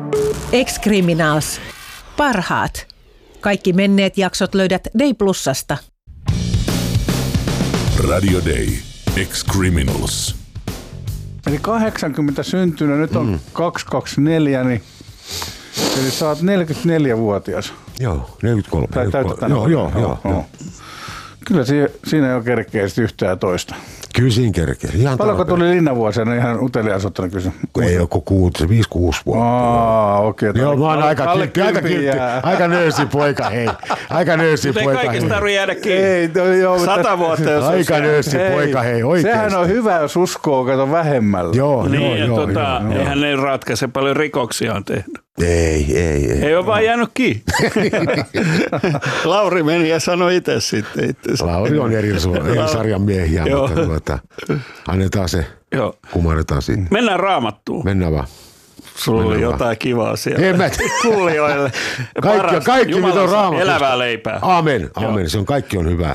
Ex-Criminals. Parhaat. Kaikki menneet jaksot löydät Day Plusasta. Radio Day. Ex-Criminals. Eli 80 syntynyt, nyt on 224, niin eli sä oot 44-vuotias. Joo, 43. Tai täytetään. Joo. Kyllä siinä ei ole kerkeä yhtään toista. Kyllä siinä kerkeä. Paljonko tuli linnavuosia? No ihan uteliaan ottana kysyn. Ei ole kuin 5-6 vuotta. Okei. Joo, mä oon aika nöösi poika, hei. Aika nöösi poika, hei. Ei kaikista tarvitse jäädä kiinni. Ei, 100 vuotta, jos aika nöösi poika, hei, oikeesti. Sehän on hyvä, jos uskoo, kato vähemmällä. Joo. Eihän ne ratkaise paljon rikoksia on tehnyt. Ei. Ei ole vaan jäänyt kiinni. Lauri meni ja sanoi itse sitten. Lauri on eri sarjan miehiä, mutta annetaan se, kumarretaan siitä. Mennään Raamattuun. Mennään vaan. Sulla oli jotain kivaa siellä. En mä Kuulijoille. Kaikki mitä on Raamatusta. Elävää leipää. Aamen. Se on, kaikki on hyvää.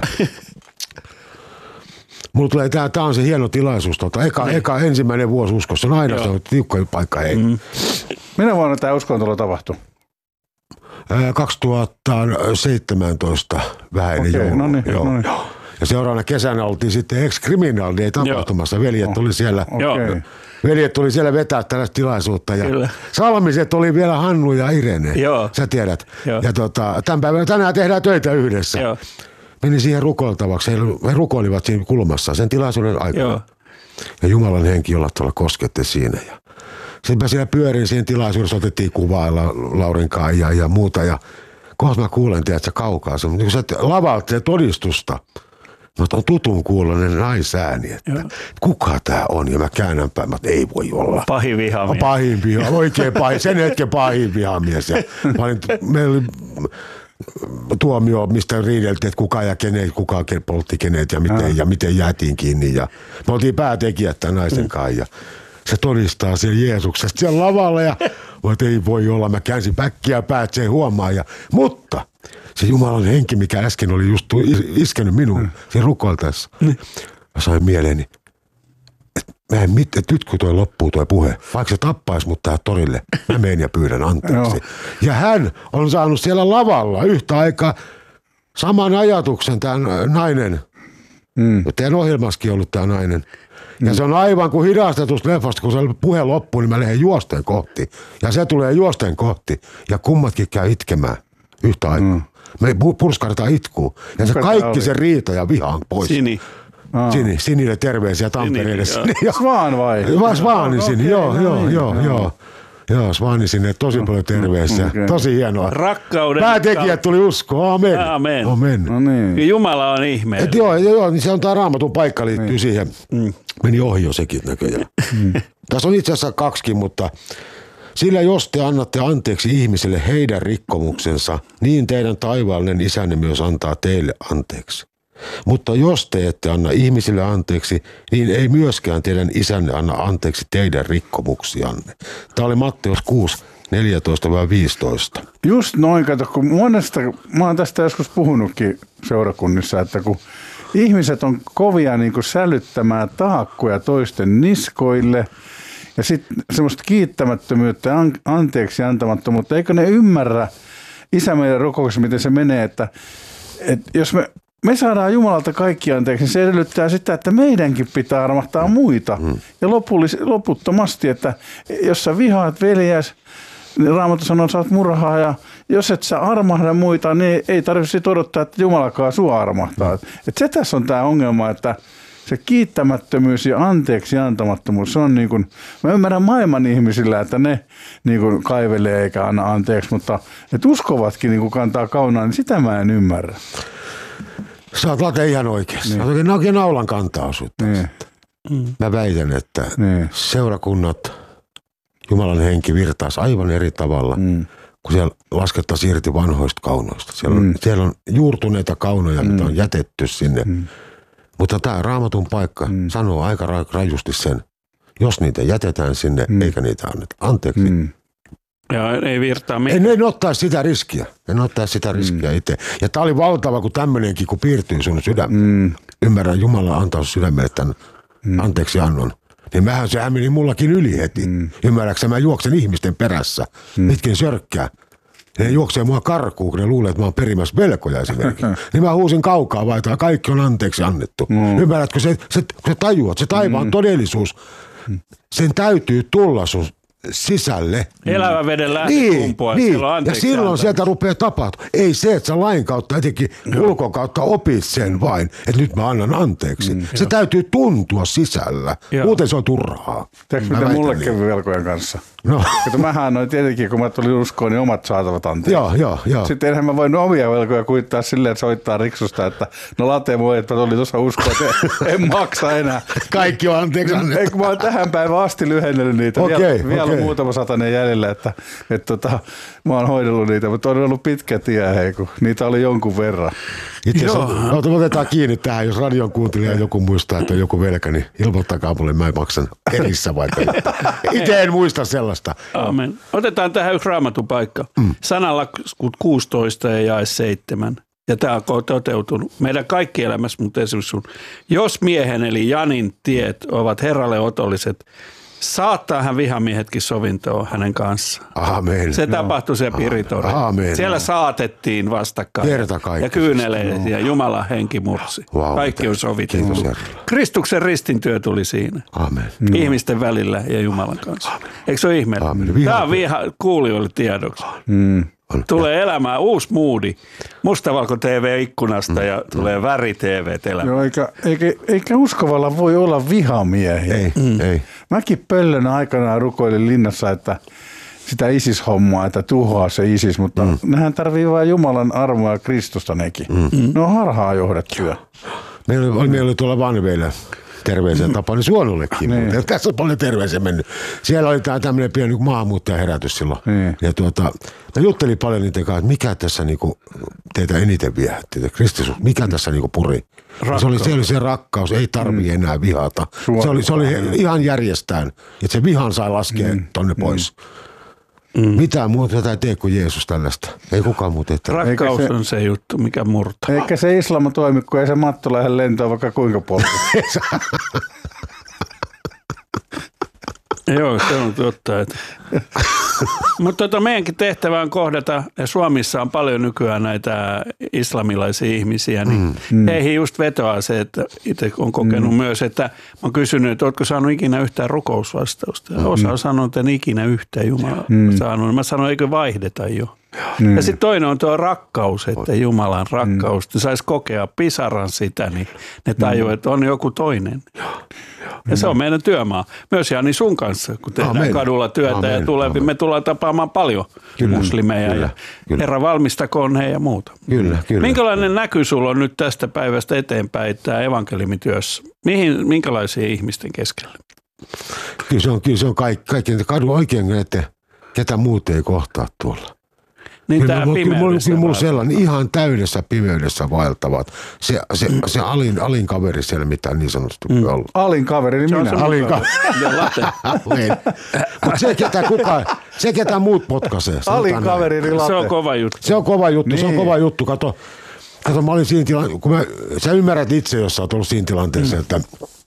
Mulla tulee, tää on se hieno tilaisuus. Eka ensimmäinen vuosi uskossa. On aina se on tiukka paikka, hei. Minä vuonna tämä uskontola tapahtui? 2017 vähän ennen joulua. No niin. Ja seuraavana kesänä oltiin sitten Ex-Criminal Day tapahtumassa. Veljet tuli siellä. Veljet tuli siellä vetää tällaista tilaisuutta. Ja Salmiset oli vielä Hannu ja Irene. Sä tiedät. Ja tänään tehdään töitä yhdessä. Meni siihen rukoiltavaksi. He rukoilivat siinä kulmassa sen tilaisuuden aikana. Ja Jumalan henki jollain tavalla kosketti siinä. Sitten mä siellä pyörin siinä tilaisuudessa, otettiin kuvaa Laurin kanssa ja muuta. Ja kohta mä kuulen, tiedätkö, kaukaa. Se, kun sä lavaat se todistusta, mutta on tutun kuulonen naisääni, että kuka tää on? Ja mä käännän päin, että ei voi olla. Pahin vihamies. Oikein pahin, sen hetken pahin vihamies. Meillä oli tuomio, mistä riideltiin, että kuka ja kenet, kuka poltti kenet ja miten jäätiin kiinni. Ja me oltiin päätekijät tämän naisen kanssa ja se todistaa siellä Jeesuksesta siellä lavalla ja että ei voi olla. Mä käänsin päkkiä päät, se ei huomaa. Mutta se Jumalan henki, mikä äsken oli just iskenyt minuun siinä rukoiltaessa. Mä sain mieleeni, että nyt kun toi loppuu toi puhe, vaikka se tappaisi mut tähän torille, mä menen ja pyydän anteeksi. Ja hän on saanut siellä lavalla yhtä aikaa saman ajatuksen, tämä nainen. Teidän ohjelmassakin ollut tämä nainen. Ja se on aivan kuin hidastetusta leffasta, kun se puhe loppuu, niin mä lähden juosteen kohti. Ja se tulee juosteen kohti. Ja kummatkin käy itkemään yhtä aikaa. Me purskartaan itkuu. Ja se kaikki se riita ja viha on pois. Sinille terveisiä Tampereelle. Svaan vai? Svaani Sini, joo. Svani sinne, tosi paljon terveisiä. Tosi hienoa. Rakkauden. Päätekijät tuli uskoa. Amen. No niin. Jumala on ihmeellinen. Joo, niin se on tämä Raamatun paikka liittyy siihen. Meni ohi jo sekin näköjään. Tässä on itse asiassa kaksikin, mutta sillä jos te annatte anteeksi ihmisille heidän rikkomuksensa, niin teidän taivaallinen isänne myös antaa teille anteeksi. Mutta jos te ette anna ihmisille anteeksi, niin ei myöskään teidän isänne anna anteeksi teidän rikkomuksianne. Tämä oli Matteus 6, 14-15. Just noin, kato, kun mä oon tästä joskus puhunutkin seurakunnissa, että kun ihmiset on kovia niin kuin sälyttämään taakkoja toisten niskoille ja sitten semmoista kiittämättömyyttä ja anteeksi antamattomuutta, eikö ne ymmärrä Isä meidän rukouksessa, miten se menee, että jos me saadaan Jumalalta kaikki anteeksi, niin se edellyttää sitä, että meidänkin pitää armahtaa muita. Ja loputtomasti, että jos sä vihaat veljäs, niin Raamattu sanoo, että sä oot murhaa, ja jos et sä armahda muita, niin ei tarvitse odottaa, että Jumalakaan sua armahtaa. Et se tässä on tämä ongelma, että se kiittämättömyys ja anteeksi antamattomuus, se on niin kuin, mä ymmärrän maailman ihmisillä, että ne niin kuin kaivelee eikä anna anteeksi, mutta että uskovatkin niin kuin kantaa kaunaa, niin sitä mä en ymmärrä. Sä oot Late ihan oikeassa. Niin. Oikein naulan kantaa sut. Niin. Mä väitän, että seurakunnat, Jumalan henki virtaisi aivan eri tavalla, kun siellä laskettaisiin irti vanhoista kaunoista. Siellä on juurtuneita kaunoja, mitä on jätetty sinne. Mutta tämä Raamatun paikka sanoo aika rajusti sen, jos niitä jätetään sinne, eikä niitä anneta anteeksi. Ja ei virtaa mitään. En ottaisi sitä riskiä. Itse. Ja tämä oli valtava, kun tämmöinenkin, kun piirtyy sun sydämeen. Ymmärrän, Jumala antaa sun sydämelle tämän anteeksi annon. Niin sehän meni mullakin yli heti. Ymmärräksä, mä juoksen ihmisten perässä. Mitkin sörkkää. Ne juoksee mua karkuun, kun ne luulee, että mä oon perimässä velkoja esimerkiksi. Niin mä huusin kaukaa vaitaa, kaikki on anteeksi annettu. Ymmärrätkö, se tajuat, se taivaan todellisuus, sen täytyy tulla sun sisälle. Elävä veden lähtökumpua. Niin. Ja silloin sieltä rupeaa tapahtumaan. Ei se, että sä lain kautta, etenkin ulkon kautta opit sen vain, että nyt mä annan anteeksi. Se täytyy tuntua sisällä. Muuten se on turhaa. Tiedätkö mitä mulle kävi velkojen kanssa? No. Kato, mähän annoin tietenkin, kun mä tulin uskoon, niin omat saatavat anteeksi. Joo. Sitten enhän mä voinut omia velkoja kuittaa silleen, että soittaa riksusta, että no late voi, että mä tulin tuossa uskoon, että en maksa enää. Kaikki on anteeksi annettu. Eikö mä oon tähän päivään asti lyhennellyt niitä. Vielä on muutama satanen jäljellä, että mä oon hoidellut niitä, mutta on ollut pitkä tie, kun niitä oli jonkun verran. Itse asiassa, otetaan kiinni tähän, jos radion kuuntelija joku muistaa, että on joku velka, niin ilmoittakaa mulle, mä maksan erissä vaikka. Itse en muista sellaista. Amen. Otetaan tähän yksi raamatun paikka. Sananlaskut 16 ja jae 7. Ja tämä on toteutunut meidän kaikki elämässä, mutta esimerkiksi sun. Jos miehen eli Janin tiet ovat Herralle otolliset, saattaa hän vihamiehetkin sovintoon hänen kanssaan. Amen. Se tapahtui se Piritorilla. Siellä saatettiin vastakkain. Ja kyyneleet ja Jumalan henki mursi. Kaikki on sovitettu. Kristuksen ristintyö tuli siinä. Amen. Ihmisten välillä ja Jumalan kanssa. Eikö se ole ihmeellinen? Tämä on kuulijoille tiedoksi. Tulee elämään uusi moodi. Mustavalko TV-ikkunasta ja tulee väri TV-elämään. Joo, eikä uskovalla voi olla vihamiehiä. Ei. Mäkin pöllön aikanaan rukoilin linnassa, että sitä ISIS-hommaa, että tuhoaa se ISIS, mutta nehän tarvii vain Jumalan armoa ja Kristusta nekin. Ne on harhaa johdettuja. Meillä oli tuolla Vanveillä terveisen Tapani Suonullekin. Niin. Tässä on paljon terveisiä mennyt. Siellä oli tämmöinen pieni maahanmuuttajaherätys silloin. Niin. Ja mä juttelin paljon niiden kanssa, että mikä tässä niinku teitä eniten viehätti. Kristus, mikä tässä niinku puri. Se oli se rakkaus, ei tarvii enää vihata. Se oli ihan järjestään, että se vihan sai laskea tonne pois. Mitään muuta tätä ei tee kuin Jeesus tällaista. Ei kukaan muuta tee. Rakkaus on se juttu, mikä murtaa. Eikä se islam toimi, kun ei se matto lähde lentoon vaikka kuinka poltti. Joo, se on totta. Mutta meidänkin tehtävä on kohdata, ja Suomessa on paljon nykyään näitä islamilaisia ihmisiä, niin heihin just vetoaa se, että itse olen kokenut myös, että mä oon kysynyt, että ootko saanut ikinä yhtään rukousvastausta. Ja osa on sanonut, että en ikinä yhtään Jumala saanut. Mä sanoin, eikö vaihdeta jo. Ja sitten toinen on tuo rakkaus, että Jumalan rakkaus. Ne saisi kokea pisaran sitä, niin ne tajuu, että on joku toinen. Ja se on meidän työmaa. Myös Jani sun kanssa, kun tehdään kadulla työtä ja me tullaan tapaamaan paljon muslimeja ja Herra valmistakoon he ja muuta. Kyllä. Minkälainen näky sulla on nyt tästä päivästä eteenpäin tämä evankeliumityössä? Minkälaisia ihmisten keskellä? Kyllä se on kaikki kadun oikein, että ketä muut ei kohtaa tuolla. Niin tämä pimeydessä. Kyllä mulla sellainen ihan täydessä pimeydessä vaeltavat. Se alin kaveri siellä, mitä niin sanotusti ollut. Alin kaveri, niin minä. Alin kaveri. Mutta se ketä muut potkaisee. Alin kaveri, niin late. Se on kova juttu. Se on kova juttu. Kato, mä olin siinä tilanteessa, sä ymmärrät itse, jos sä oot ollut siinä tilanteessa, että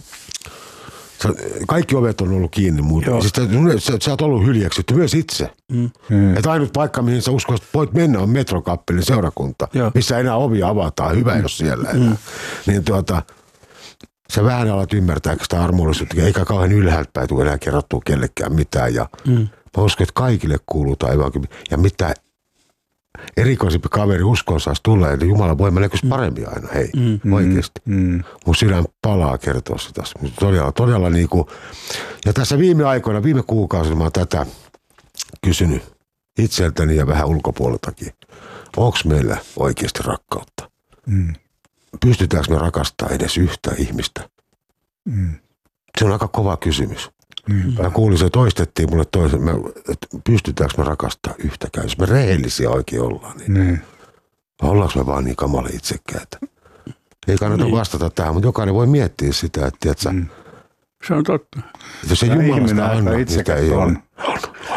kaikki ovet on ollut kiinni muuten. Siis sä oot ollut hyljeksitty myös itse. Että ainut paikka, mihin sä uskoisit, että voit mennä, on Metrokappelin seurakunta, missä enää ovia avataan. Hyvä, jos siellä enää. Niin sä vähän alat ymmärtää, että sitä armollisuutta, eikä kauhean ylhäältä päin tule enää kerrottua kellekään mitään. Ja mä uskon, että kaikille kuuluu tämä evankeliumi. Ja mitä erikoisempi kaveri uskoon saisi tulla, että Jumala voi näkyisi paremmin aina, hei, oikeasti. Mun sydän palaa kertoa sitä. Todella niin kuin, ja tässä viime kuukausina mä oon tätä kysynyt itseltäni ja vähän ulkopuoleltakin. Onko meillä oikeasti rakkautta? Pystytäänkö me rakastamaan edes yhtä ihmistä? Se on aika kova kysymys. Mä kuulin, se toistettiin mulle että pystytäänkö me rakastamaan yhtäkään. Jos me rehellisiä oikein ollaan, niin ollaanko me vaan niin kamala itsekkäitä? Ei kannata vastata tähän, mutta jokainen voi miettiä sitä, että tiedätkö, se on totta. Jos se Jumalasta anna, mitä ei ole.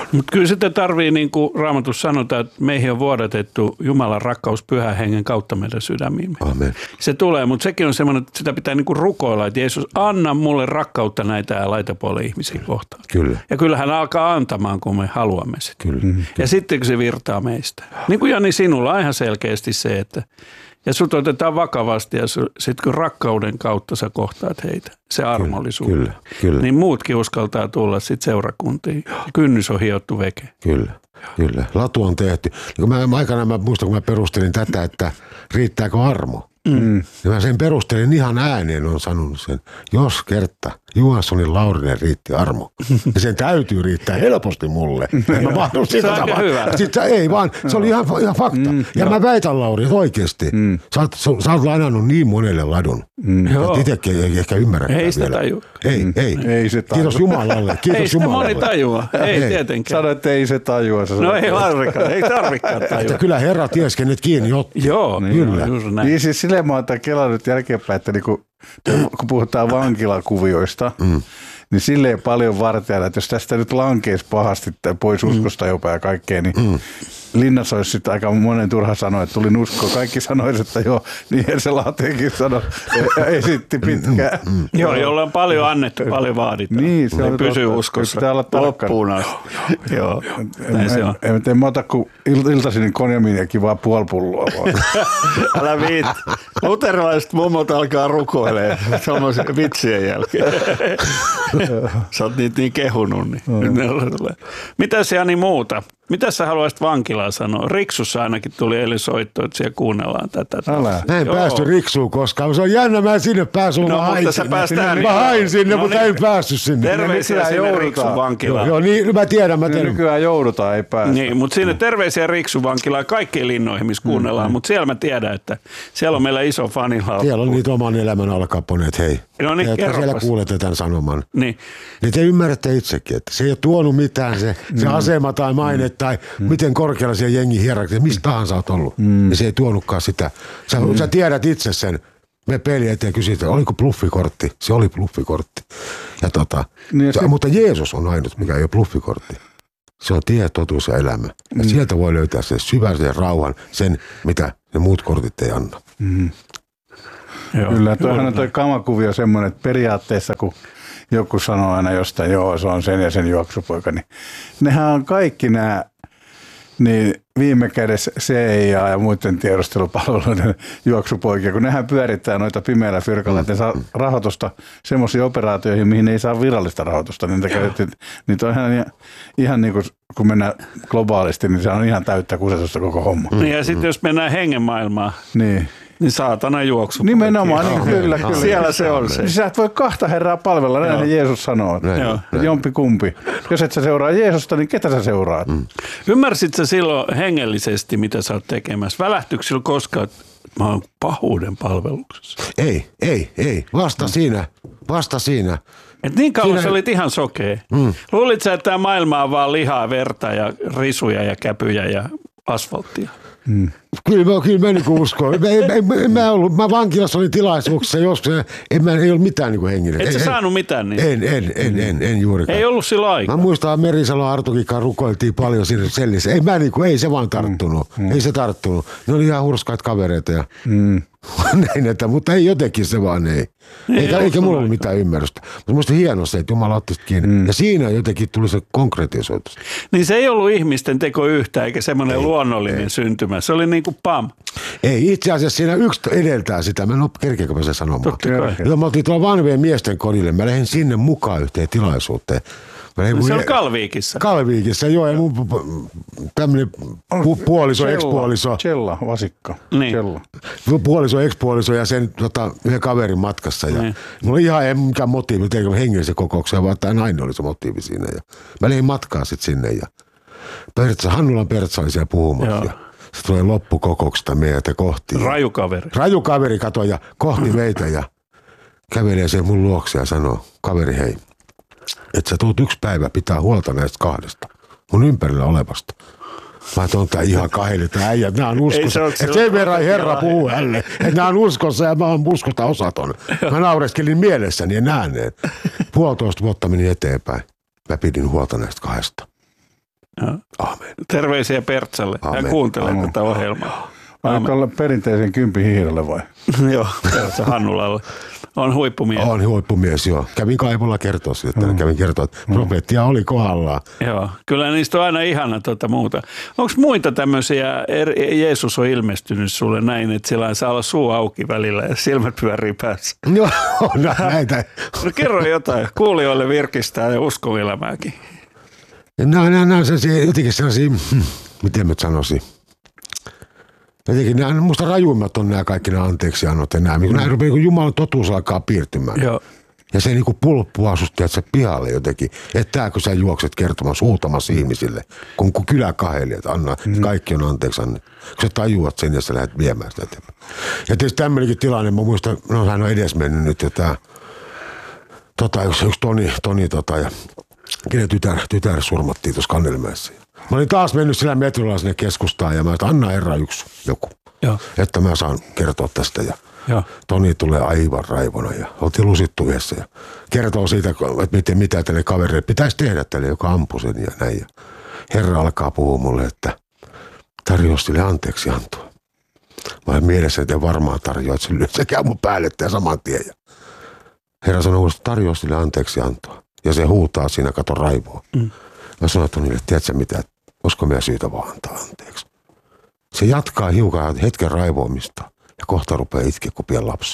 Mutta kyllä sitten tarvii, niin kuin Raamatussa sanotaan, että meihin on vuodatettu Jumalan rakkaus Pyhän Hengen kautta meidän sydämiimme. Amen. Se tulee, mutta sekin on semmoinen, että sitä pitää niin kuin rukoilla, että Jeesus, anna mulle rakkautta näitä laitapuolen ihmisiä kohtaan. Kyllä. Ja kyllä hän alkaa antamaan, kun me haluamme sitä. Kyllä. Ja sitten kun se virtaa meistä. Niin kuin Jani, sinulla on ihan selkeästi se, että ja sut otetaan vakavasti ja sitten kun rakkauden kautta sä kohtaat heitä, se armollisuus. Kyllä. Niin muutkin uskaltaa tulla sitten seurakuntiin. Kynnys on hiottu veke. Kyllä. Latu on tehty. Aikanaan mä muistan, kun mä perustelin tätä, että riittääkö armo. Ja mä sen perustelin ihan ääneen, on sanonut sen. Jos kerta Johanssonin Laurinen riitti armo, ja sen täytyy riittää helposti mulle. Mä mahdun sitä Se on aika hyvä. Ei vaan, se oli ihan fakta. Ja mä väitän, Lauri, että oikeasti. Sä oot lainannut niin monelle ladun. Itsekin ei ehkä ymmärrä. Ei sitä tajua. Ei se tajua. Kiitos Jumalalle. Ei sitä moni tajua. Ei tietenkään. Sano, että ei se tajua. No ei varsinkaan. Ei tarvikaan tajua. Että kyllä Herra ties, kenet kiinni otti. Joo, kyllä. Niin siis silleen mä oon kelannut jälkeenpäin, että niinku, kun puhutaan vankilakuvioista, niin silleen paljon vartijana, että jos tästä nyt lankeisi pahasti pois uskosta jopa ja kaikkea, niin Linnassa olisi sitten aika monen turha sanoa, että tulin uskoon. Kaikki sanoisivat, että joo, niin se Lahteekin sanoi, esitti pitkään. Joo, jolla on paljon annettu, paljon vaaditaan. Niin, se on pysyy uskossa loppuun asti. Joo, näin se on. En mä ota kuin iltaisin konjamiiniakin vaan puoli pulloa vaan. Älä viitti. Luterilaiset mummot alkaa rukoilemaan tuommoisen vitsien jälkeen. Sä oot niitä niin kehunut. Niin. Mitäs Jani muuta? Mitä sä haluaisit vankilaa sanoa? Riksussa ainakin tuli eilen soitto, että siellä kuunnellaan tätä. Mä en päästy Riksuun koskaan. Se on jännä, mä en sinne päässyt. No, mutta sä pääst Mä hain sinne, mutta en päässyt sinne. Terveisiä sinne Riksun vankilaan. Joo, niin mä tiedän. Nykyään joudutaan, ei päästä. Niin, mutta sinne terveisiä Riksun vankilaan kaikkiin linnoihin, missä kuunnellaan. Mutta siellä mä tiedän, että siellä on meillä iso fanila. Siellä on niitä oman elämän alkaponeet, hei. No niin, kerropas. Siellä kuulette tämän sanoman. Niin te ymmärrätte itsekin, että se ei ole tuonut mitään se asema tai maine tai miten korkealla siellä jengi hierarkia, mistä tahansa olet ollut. Ja se ei tuonutkaan sitä. Sä tiedät itse sen. Me peli eteen kysytään, oliko bluffikortti? Se oli bluffikortti. Ja mutta Jeesus on ainut, mikä ei ole bluffikortti. Se on tie, totuus ja elämä. Ja sieltä voi löytää sen syväisen rauhan, sen mitä ne muut kortit ei anna. Joo, kyllä, toihan on toi kamakuvio semmoinen, että periaatteessa kun joku sanoo aina jostain, joo se on sen ja sen juoksupoika, niin nehän on kaikki nämä, niin viime kädessä CIA ja muiden tiedustelupalveluiden juoksupoikia, kun nehän pyörittää noita pimeällä fyrkalla, että ne saa rahoitusta semmoisiin operaatioihin, mihin ne ei saa virallista rahoitusta, niin toihan ihan niin kuin kun mennään globaalisti, niin se on ihan täyttä kusetusta koko homma. Niin ja sitten jos mennään hengenmaailmaan, niin saatana juoksu. Nimenomaan, niin kyllä. Siellä se on se. Sä et voi kahta herraa palvella, näin Jeesus sanoo. Jompi kumpi. Jos et sä seuraa Jeesusta, niin ketä sä seuraat? Ymmärsit sä silloin hengellisesti, mitä sä oot tekemässä? Välähtyykö sillä koskaan, että mä oon pahuuden palveluksessa? Ei. Vasta siinä. Et niin kauan sä olit ihan sokea. Luulit sä, että tämä maailma on vaan lihaa, verta ja risuja ja käpyjä ja asfalttia? Kyllä mä niin kuin uskon. Mä vankilassa olin tilaisuuksessa joskus, ei ollut mitään niin kuin henginen. Et sä saanut mitään niin? En juurikaan. Ei ollut silloin aikaa. Mä muistan, Merisalon Artukikaan rukoiltiin paljon siinä sellissä. Ei se vaan tarttunut. Ei se tarttunut. Ne oli ihan hurskaat kavereita ja näin, mutta ei jotenkin se vaan ei. Eikä mulla ollut mitään ymmärrystä. Mutta musta hienoa se, että Jumala otti kiinni. Ja siinä jotenkin tuli se konkretisoitus. Niin se ei ollut ihmisten teko yhtä, eikä semmoinen luonnollinen syntymä. Se oli niin kuin pam. Ei, itse asiassa siinä yksi edeltää sitä. Mä en ole kerkeäkö mä sen sanomaan. Joo, mä oltiin tuolla vanhojen miesten kodille. Mä lähdin sinne mukaan yhteen tilaisuuteen. Se on Kalviikissa. Kalviikissa, joo. Ja mun tämmöinen puoliso, ex-puoliso. Chella, vasikka. Niin. Chella. Puoliso, ex-puoliso ja sen yhden kaverin matkassa. Ja mulla oli ihan mikään motiivi, teikö hengellisen kokouksen, vaan tämä nainen oli se motiivi siinä. Ja mä lähdin matkaa sitten sinne ja Hannulan Pertsa oli siellä puhumassa. Ja se tulee loppukokouksesta meitä kohti. Raju kaveri katsoi ja kohti meitä ja kävelee sen mun luokse ja sanoo, kaveri hei, että sä tuut yksi päivä pitää huolta näistä kahdesta, mun ympärillä olevasta. Mä oon tää ihan kahille, tää äijät, nää on uskossa. Että sen verran Herra puhuu hänelle, että nää on uskossa ja mä oon uskosta osaton. Mä naureskelin mielessäni ja ääneen. 1,5 vuotta meni eteenpäin. Mä pidin huolta näistä kahdesta. Terveisiä Pertsalle. Hän kuuntelee tätä ohjelmaa. Aika olla perinteisen 10 hiirelle vai? Joo, se Hannulalle. On huippumies. On huippumies, joo. Kävin kaivolla kertoa siitä, että profeettia oli kohdallaan. Joo, kyllä niistä on aina ihana muuta. Onko muita tämmöisiä, Jeesus on ilmestynyt sulle näin, että sillä saa olla suu auki välillä ja silmät pyörii päässä? Joo, näitä. No kerro jotain, kuulijoille virkistää ja uskoelämääkin. Nämä on jotenkin sellaisia, miten mä sanoisin. Jotenkin musta rajuimmat on nämä kaikki nämä anteeksiannot ja nämä. Nämä rupeaa, kun Jumalan totuus alkaa piirtymään. Joo. Ja se niinku pulppua susta, että se pihalle jotenkin. Että tää, kun sä juokset kertomassa, huutamassa ihmisille, kun kylä kaheli, että anna, kaikki on anteeksi annettu. Kun sä tajuat sen ja sä lähdet viemään sitä eteenpäin. Ja tietysti tämmöinenkin tilanne, mä muistan, hän on edesmennyt nyt jo tää, yksi Toni ja kenen tytär surmattiin tuossa Kannelmäessä. Mä olin taas mennyt sillä metrolla sinne keskustaan ja mä sanoin, anna herra joku, Joo. että mä saan kertoa tästä. Ja Joo. Toni tulee aivan raivona ja oltiin lusittu yhdessä ja kertoo siitä, että mitä tälle kaverille pitäisi tehdä tälle, joka ampui sen ja näin. Ja herra alkaa puhua mulle, että tarjosi sille anteeksi antoa. Mä olen mielessä, että en varmaan tarjoa, että se käy mun päälle ja saman tien. Ja herra sanoi, että tarjosi sille anteeksi antoa. Ja se huutaa siinä, kato raivoa. Mä sanoin Tonille, että tiedätkö mitä, olisiko meidän syytä vaan antaa anteeksi. Se jatkaa hiukan hetken raivoamista ja kohta rupeaa itkeä kuin pieni lapsi.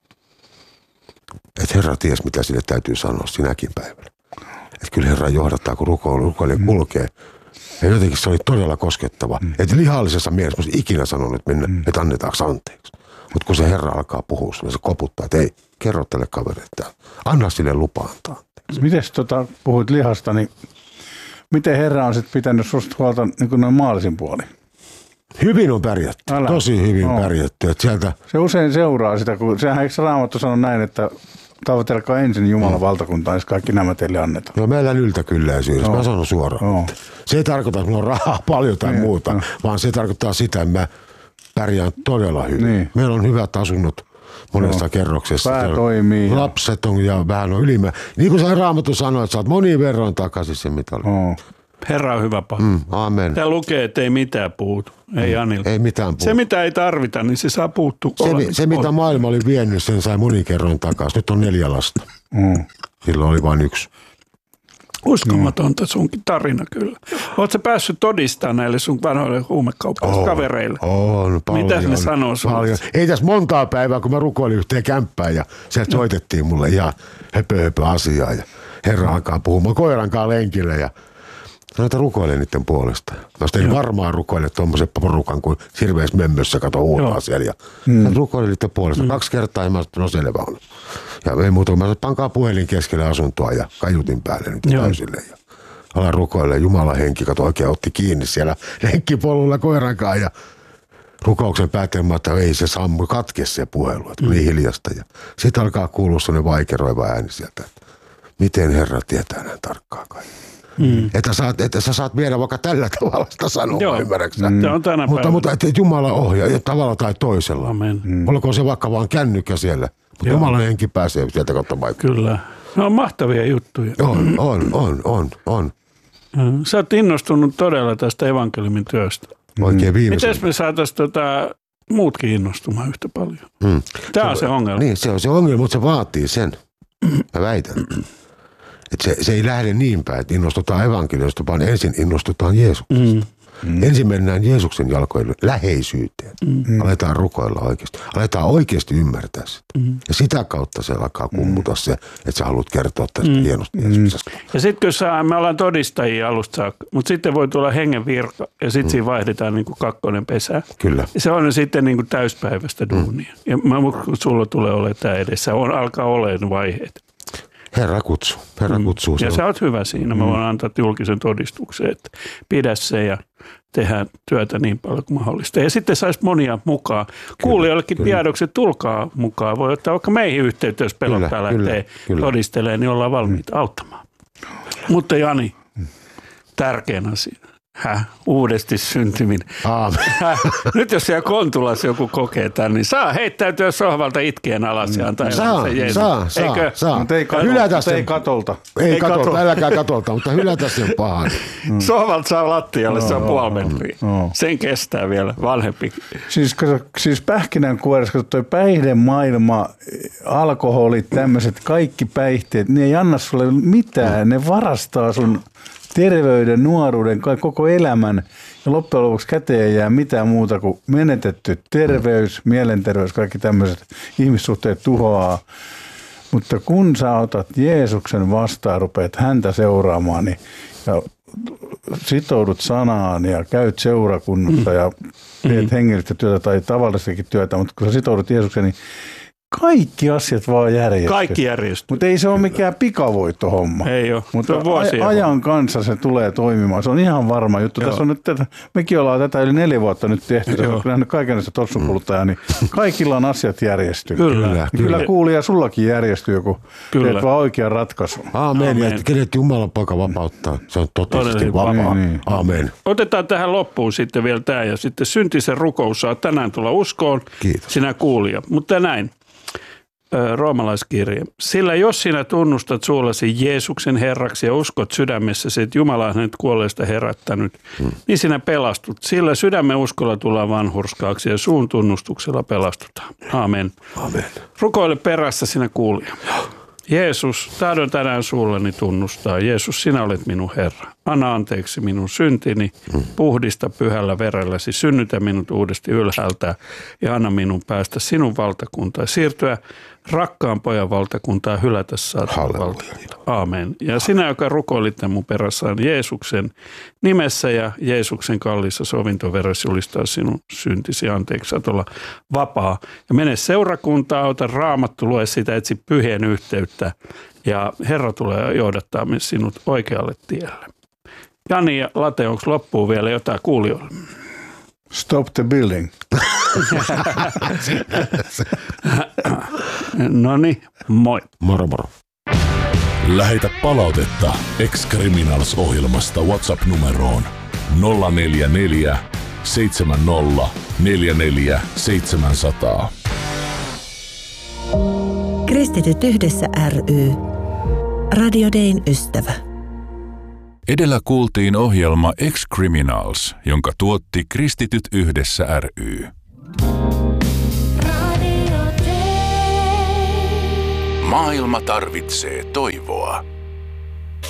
Että herra ties, mitä sille täytyy sanoa sinäkin päivänä. Että kyllä herra johdattaa, kun rukoilija kulkee. Ja jotenkin se oli todella koskettava. Että lihallisessa mielessä mä olisin ikinä sanonut, että annetaanko anteeksi. Mutta kun se herra alkaa puhua, se koputtaa, että ei, kerro tälle kaverille, että anna sille lupa antaa anteeksi. Mites puhuit lihasta, niin miten herra on sitten pitänyt susta huolta niin noin maallisin puolin? Hyvin on pärjätty, tosi hyvin pärjätty. Että sieltä... Se usein seuraa sitä, kun sehän eikö Raamattu sano näin, että tavoitelkaa ensin Jumalan valtakuntaa, jos kaikki nämä teille annetaan. Joo, meillä on yltäkylläisyydessä, mä sanon suoraan. Se ei tarkoita, että mulla on rahaa paljon tai muuta, vaan se tarkoittaa sitä, että mä pärjään todella hyvin. Niin. Meillä on hyvät asunnot monessa kerroksessa. Pää toimii. Lapset on ja vähän on ylimää. Niin kuin sä Raamattu sanoi, että sä oot monin verran takaisin se, mitä oli. Herra on hyvä paha. Amen. Tämä lukee, että ei mitään puutu. Ei Anilta. Ei mitään puutu. Se, mitä ei tarvita, niin se saa puuttua. Se mitä maailma oli vienyt, sen sai monin kerroin takaisin. Nyt on 4 lasta. Silloin oli vain 1. Uskomatonta sunkin tarina kyllä. Oletko päässyt todistamaan näille sun vanhoille huumekauppauskavereille? On paljon. Mitä ne sanoo sulle? Ei tässä montaa päivää, kun mä rukoilin yhteen kämppään ja sieltä soitettiin mulle ihan höpö asiaa. Ja herra alkaa puhumaan koiran kanssa lenkille ja näitä rukoilee niiden puolesta. Mä sitten varmaan rukoile tuommoisen porukan, kun hirveässä mömmössä kato huutaa siellä. Ja rukoilee niiden puolesta 2 kertaa ja mä sanoin, no selvä on. Ja ei muuta, mä sanoin, pankaa puhelin keskelle asuntoa ja kaiutin päälle nyt täysille. Ja alan rukoille, Jumalan henki, kato oikein otti kiinni siellä lenkkipolulla koiran kanssa ja rukouksen päätelmä, että ei se sammu, katke se puhelu, että niin hiljasta. Ja sitten alkaa kuulua sellainen vaikeroiva ääni sieltä, että miten herra tietää näin tarkkaan kai. Että sä saat viedä vaikka tällä tavalla sitä sanoa, ymmärrätkö sä? Mutta että Jumala ohjaa tavalla tai toisella. Olkoon se vaikka vaan kännykkä siellä. Mutta Jumalan henki pääsee sieltä kautta vaikka. Kyllä. Ne on mahtavia juttuja. On. Sä oot innostunut todella tästä evankeliumin työstä. Oikein viimeisen. Mites me saataisiin muutkin innostumaan yhtä paljon? Tämä on se ongelma. Niin, se on se ongelma, mutta se vaatii sen. Mä väitän. Että se ei lähde niin päin, että innostutaan evankeliumista, vaan ensin innostutaan Jeesuksesta. Ensin mennään Jeesuksen jalkojen läheisyyteen. Aletaan rukoilla oikeasti. Aletaan oikeasti ymmärtää sitä. Ja sitä kautta se alkaa kummuta se, että sä haluat kertoa tästä hienosta Jeesuksesta. Ja sitten kun me ollaan todistajia alusta saakka, mutta sitten voi tulla hengen virka ja sitten siinä vaihdetaan niin kuin 2. pesä. Kyllä. Ja se on sitten niin kuin täyspäiväistä duunia. Ja sulla tulee olemaan tämä edessä. Alkaa olemaan vaiheet. Herra kutsuu. Ja sä oot hyvä siinä. Mä voin antaa julkisen todistuksen, että pidä se ja tehdään työtä niin paljon kuin mahdollista. Ja sitten saisi monia mukaan. Kuulijoillekin tiedokset, tulkaa mukaan. Voi ottaa vaikka meihin yhteyttä, jos pelottaa lähtee todistelemaan, niin ollaan valmiita auttamaan. Mutta Jani, tärkein asia. Uudesti syntyminen. Nyt jos siellä Kontulassa joku kokee tämän, niin saa heittäytyä sohvalta itkien alas ja antaa Saa. Mutta ei katolta. Ei katolta, äläkää katolta, mutta hylätä sen pahan. Sohvalta saa lattialle, se on puoli metriä. Sen kestää vielä vanhempi. Siis pähkinänkuoressa, kun toi päihdemaailma, alkoholit, tämmöiset kaikki päihteet, ne ei anna sulle mitään. Ne varastaa sun terveyden, nuoruuden, koko elämän ja loppujen lopuksi käteen ei jää mitään muuta kuin menetetty terveys, mielenterveys, kaikki tämmöiset ihmissuhteet tuhoaa. Mutta kun sä otat Jeesuksen vastaan, rupeat häntä seuraamaan niin, ja sitoudut sanaan ja käyt seurakunnassa ja teet hengellistä työtä tai tavallistakin työtä, mutta kun sä sitoudut Jeesukseen, niin kaikki asiat vaan järjestyy. Kaikki järjestyy. Mutta ei se ole mikään pikavoittohomma. Ei ole. Mutta ajan kanssa se tulee toimimaan. Se on ihan varma juttu. Tässä on nyt mekin ollaan tätä yli 4 vuotta nyt tehty. Tässä on nähnyt kaikenlaista tossukuluttajaa, niin kaikilla on asiat järjestyy. Kyllä kuulija sullakin järjestyy, kun teet vaan oikean ratkaisun. Aamen. Ja kenet Jumalan poika vapauttaa. Se on totisesti vapaa. Aamen. Otetaan tähän loppuun sitten vielä tämä ja sitten syntisen rukous saa tänään tulla uskoon. Kiitos. Sinä kuulija. Mutta näin. Roomalaiskirje. Sillä jos sinä tunnustat suullasi Jeesuksen Herraksi ja uskot sydämessäsi, että Jumala on hänet kuolleista herättänyt, niin sinä pelastut. Sillä sydämen uskolla tullaan vanhurskaaksi ja suun tunnustuksella pelastutaan. Aamen. Amen. Rukoile perässä sinä kuulija. Jeesus, tahdon tänään suullani tunnustaa. Jeesus, sinä olet minun Herra. Anna anteeksi minun syntini, puhdista pyhällä verelläsi, synnytä minut uudesti ylhäältä ja anna minun päästä sinun valtakuntaan. Siirtyä rakkaan pojan valtakuntaan, hylätä saatan valtakuntaa. Aamen. Ja sinä, joka rukoilitte mun perässään Jeesuksen nimessä ja Jeesuksen kalliissa sovintoveressä julistaa sinun syntisi anteeksi, saat olla vapaa. Ja mene seurakuntaan, ota Raamattu, lue sitä, etsi pyhien yhteyttä ja Herra tulee johdattaa sinut oikealle tielle. Jani ja Late, onko loppuun vielä jotain kuulijoille? Stop the building. Noniin, moi. Moro moro. Lähetä palautetta Ex-Criminals-ohjelmasta WhatsApp-numeroon 044 70 44 700. Kristityt yhdessä ry. Radio Dayn ystävä. Edellä kuultiin ohjelma Ex-Criminals, jonka tuotti Kristityt yhdessä ry. Maailma tarvitsee toivoa.